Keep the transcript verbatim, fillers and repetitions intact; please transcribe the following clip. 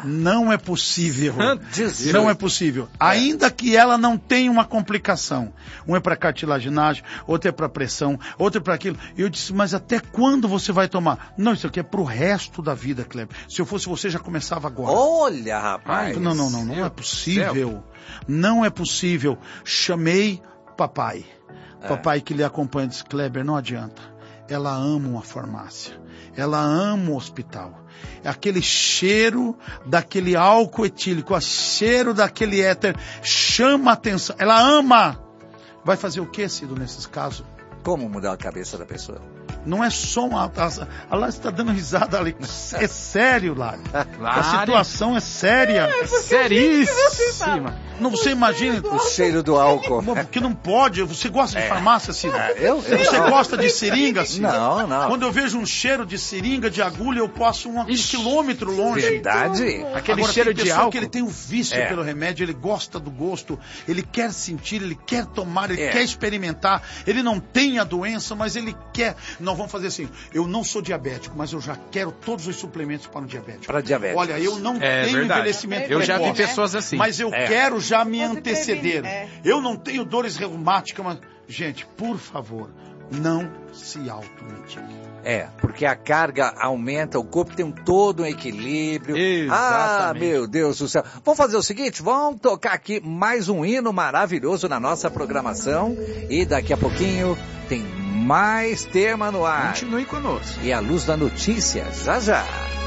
Não é possível. Jesus. Não é possível. É. Ainda que ela não tenha uma complicação. Um é para cartilaginagem, outro é para pressão, outro é para aquilo. E eu disse, mas até quando você vai tomar? Não, isso aqui é pro resto da vida, Kleber. Se eu fosse você, já começava agora. Olha, rapaz. Não, não, não, não é possível. Não é possível. Chamei papai. É. Papai que lhe acompanha disse, Kleber, não adianta. Ela ama uma farmácia. Ela ama o hospital. Aquele cheiro daquele álcool etílico, o cheiro daquele éter, chama a atenção. Ela ama. Vai fazer o que, Cido, nesses casos? Como mudar a cabeça da pessoa? Não é só uma... A Lari está dando risada ali. É sério, Lari. A situação é séria. É seríssima. Não, você imagina... O cheiro do álcool. Porque não pode. Você gosta de é. farmácia, Ciro? É, eu, eu Você não. gosta de seringa, Ciro? Não, não. Quando eu vejo um cheiro de seringa, de agulha, eu posso um Ixi, quilômetro longe. Verdade. Aquele Agora, cheiro tem de álcool. Que ele tem o vício é. pelo remédio, ele gosta do gosto, ele quer sentir, ele quer tomar, ele é. quer experimentar. Ele não tem a doença, mas ele quer. Nós vamos fazer assim, eu não sou diabético, mas eu já quero todos os suplementos para o diabético. Para diabético. Olha, eu não é, tenho verdade. envelhecimento Eu precoce, já vi pessoas assim. Mas eu é. quero já me anteceder. É. Eu não tenho dores reumáticas, mas... Gente, por favor, não se automedique. É, porque a carga aumenta, o corpo tem um todo um equilíbrio. Exatamente. Ah, meu Deus do céu. Vamos fazer o seguinte, vamos tocar aqui mais um hino maravilhoso na nossa programação. E daqui a pouquinho tem mais tema no ar. Continue conosco. E a luz da notícia, já já.